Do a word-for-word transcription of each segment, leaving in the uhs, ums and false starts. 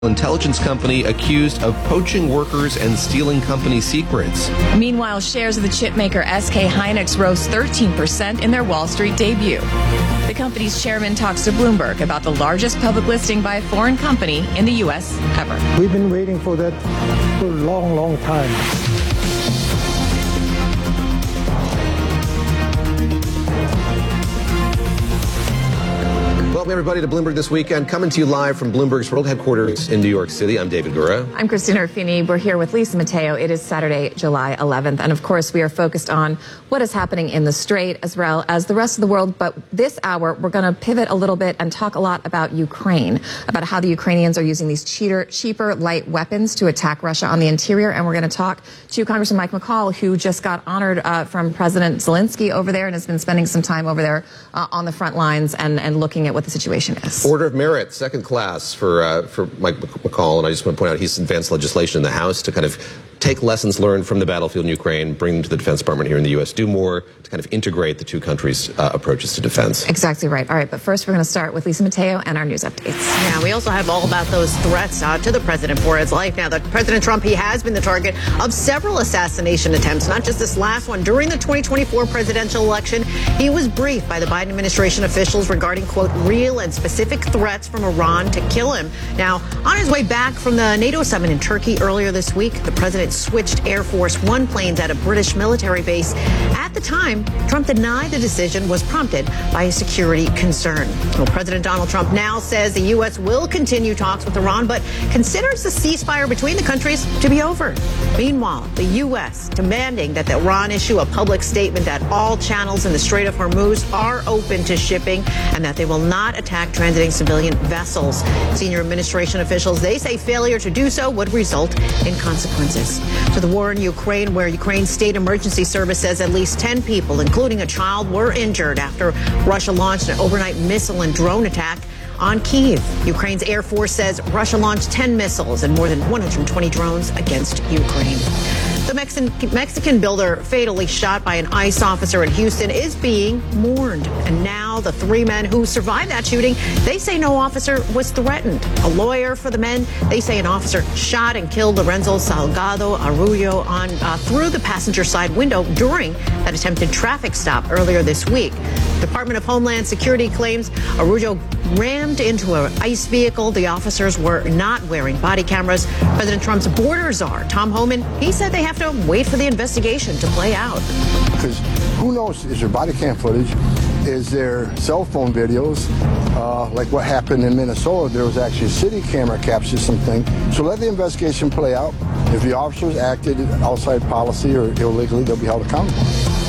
Intelligence company accused of poaching workers and stealing company secrets. Meanwhile, shares of the chipmaker S K Hynix rose thirteen percent in their Wall Street debut. The company's chairman talks to Bloomberg about the largest public listing by a foreign company in the U S ever. We've been waiting for that for a long, long time. Welcome, everybody, to Bloomberg This Weekend. Coming to you live from Bloomberg's world headquarters in New York City. I'm David Gura. I'm Christina Ruffini. We're here with Lisa Mateo. It is Saturday, July eleventh. And, of course, we are focused on what is happening in the Strait as well as the rest of the world. But this hour, we're going to pivot a little bit and talk a lot about Ukraine, about how the Ukrainians are using these cheater, cheaper, light weapons to attack Russia on the interior. And we're going to talk to Congressman Mike McCaul, who just got honored uh, from President Zelensky over there and has been spending some time over there uh, on the front lines and, and looking at what the situation is. Order of Merit, second class for uh, for Mike McCaul, and I just want to point out he's advanced legislation in the House to kind of take lessons learned from the battlefield in Ukraine, bring them to the Defense Department here in the U S, do more to kind of integrate the two countries' uh, approaches to defense. Exactly right. All right, but first we're going to start with Lisa Mateo and our news updates. Yeah, we also have all about those threats uh, to the president for his life. Now, that President Trump, he has been the target of several assassination attempts, not just this last one. During the twenty twenty-four presidential election, he was briefed by the Biden administration officials regarding, quote, real and specific threats from Iran to kill him. Now, on his way back from the NATO summit in Turkey earlier this week, the president switched Air Force One planes at a British military base. At the time, Trump denied the decision was prompted by a security concern. Well, President Donald Trump now says the U S will continue talks with Iran, but considers the ceasefire between the countries to be over. Meanwhile, the U S demanding that Iran issue a public statement that all channels in the Strait of Hormuz are open to shipping and that they will not attack transiting civilian vessels. Senior administration officials, they say failure to do so would result in consequences. To the war in Ukraine, where Ukraine's state emergency service says at least ten people, including a child, were injured after Russia launched an overnight missile and drone attack on Kyiv. Ukraine's Air Force says Russia launched ten missiles and more than one hundred twenty drones against Ukraine. The Mexican, Mexican builder fatally shot by an ICE officer in Houston is being mourned. And now the three men who survived that shooting, they say no officer was threatened. A lawyer for the men, they say an officer shot and killed Lorenzo Salgado Arroyo on uh, through the passenger side window during that attempted traffic stop earlier this week. Department of Homeland Security claims Arroyo rammed into an ICE vehicle. The officers were not wearing body cameras. President Trump's border czar, Tom Homan, he said they have to wait for the investigation to play out. Because who knows, is there body cam footage? Is there cell phone videos? Uh, like what happened in Minnesota, there was actually a city camera captured something. So let the investigation play out. If the officers acted outside policy or illegally, they'll be held accountable.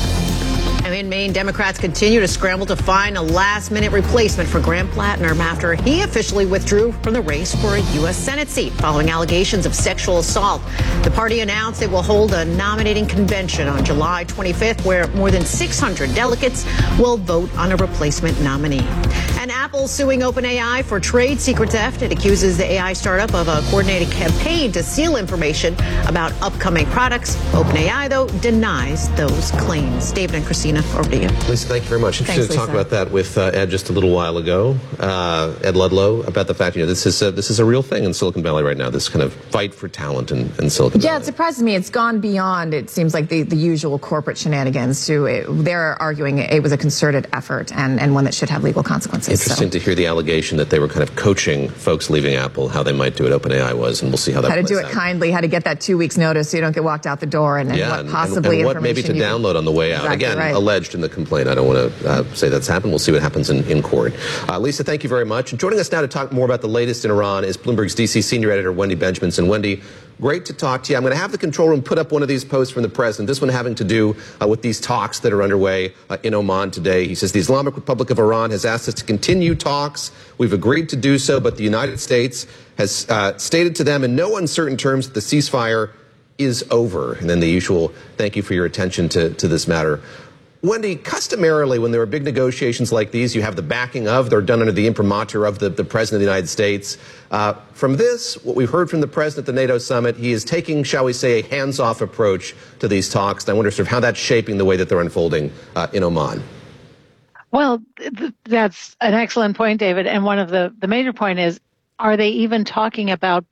And in Maine, Democrats continue to scramble to find a last-minute replacement for Graham Plattner after he officially withdrew from the race for a U S Senate seat following allegations of sexual assault. The party announced it will hold a nominating convention on July twenty-fifth, where more than six hundred delegates will vote on a replacement nominee. And Apple suing OpenAI for trade secret theft. It accuses the A I startup of a coordinated campaign to steal information about upcoming products. OpenAI, though, denies those claims. David and Christina, over to you. Lisa, thank you very much. Interested to talk about that with uh, Ed just a little while ago, uh, Ed Ludlow, about the fact, you know, this is a, this is a real thing in Silicon Valley right now, this kind of fight for talent in, in Silicon Valley. Yeah, it surprises me. It's gone beyond, it seems like, the, the usual corporate shenanigans to, it, they're arguing it was a concerted effort and, and one that should have legal consequences. Interesting so. to hear the allegation that they were kind of coaching folks leaving Apple, how they might do it. OpenAI was, and we'll see how that plays out. How to do it out. kindly, how to get that two weeks notice so you don't get walked out the door, and, and yeah, what and, possibly and, and what maybe to download can, on the way out. exactly Again, right. alleged in the complaint. I don't want to uh, say that's happened. We'll see what happens in, in court. Uh, Lisa, thank you very much. And joining us now to talk more about the latest in Iran is Bloomberg's D C senior editor, Wendy Benjaminson. Wendy, great to talk to you. I'm going to have the control room put up one of these posts from the president, this one having to do uh, with these talks that are underway uh, in Oman today. He says the Islamic Republic of Iran has asked us to continue talks. We've agreed to do so, but the United States has uh, stated to them in no uncertain terms that the ceasefire is over. And then the usual thank you for your attention to, to this matter. Wendy, customarily, when there are big negotiations like these, you have the backing of, they're done under the imprimatur of the, the President of the United States. Uh, from this, what we've heard from the President at the NATO summit, he is taking, shall we say, a hands-off approach to these talks. And I wonder sort of how that's shaping the way that they're unfolding uh, in Oman. Well, th- that's an excellent point, David. And one of the, the major point is Are they even talking about